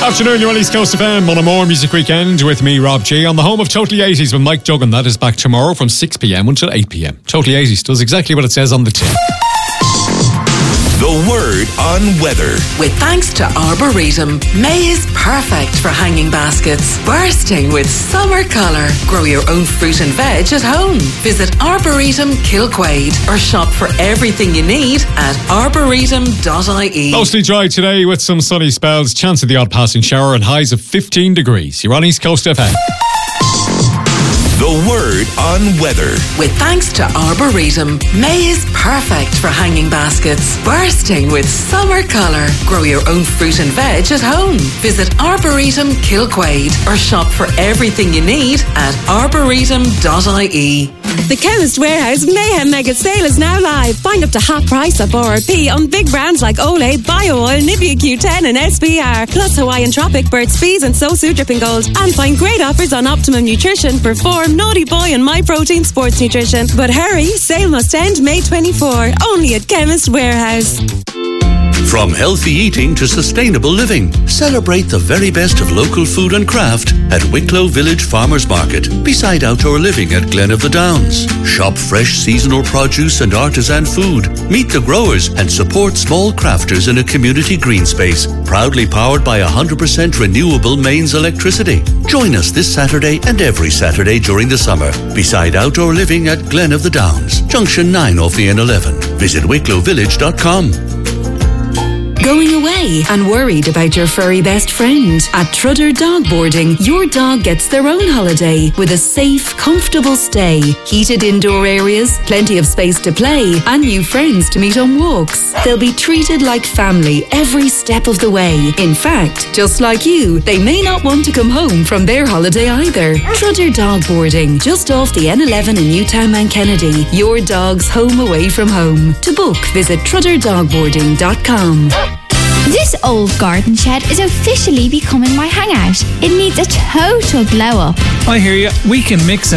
Afternoon, you're on East Coast FM on a More Music Weekend with me, Rob G, on the home of Totally 80s with Mike Duggan. That is back tomorrow from 6pm until 8pm. Totally 80s does exactly what it says on the tin. The word on weather. With thanks to Arboretum, May is perfect for hanging baskets, bursting with summer colour. Grow your own fruit and veg at home. Visit Arboretum Kilquade or shop for everything you need at arboretum.ie. Mostly dry today with some sunny spells, chance of the odd passing shower and highs of 15 degrees. You're on East Coast FM. The word on weather. With thanks to Arboretum, May is perfect for hanging baskets, bursting with summer colour. Grow your own fruit and veg at home. Visit Arboretum Kilquade or shop for everything you need at arboretum.ie. The Chemist Warehouse Mayhem Mega Sale is now live. Find up to half price of RRP on big brands like Olay, BioOil, Nivea Q10 and SPR, plus Hawaiian Tropic, Burt's Bees and Sosu Dripping Gold. And find great offers on Optimum Nutrition, Perform, Naughty Boy and My Protein Sports Nutrition. But hurry, sale must end May 24. Only at Chemist Warehouse. From healthy eating to sustainable living, celebrate the very best of local food and craft at Wicklow Village Farmers Market, beside outdoor living at Glen of the Downs. Shop fresh seasonal produce and artisan food. Meet the growers and support small crafters in a community green space, proudly powered by 100% renewable mains electricity. Join us this Saturday and every Saturday during the summer, beside outdoor living at Glen of the Downs, Junction 9 off the N11. Visit wicklowvillage.com. Going away and worried about your furry best friend? At Trudder Dog Boarding, your dog gets their own holiday with a safe, comfortable stay, heated indoor areas, plenty of space to play, and new friends to meet on walks. They'll be treated like family every step of the way. In fact, just like you, they may not want to come home from their holiday either. Trudder Dog Boarding, just off the N11 in Newtown Mount Kennedy. Your dog's home away from home. To book, visit trudderdogboarding.com. This old garden shed is officially becoming my hangout. It needs a total glow up. I hear you. We can mix and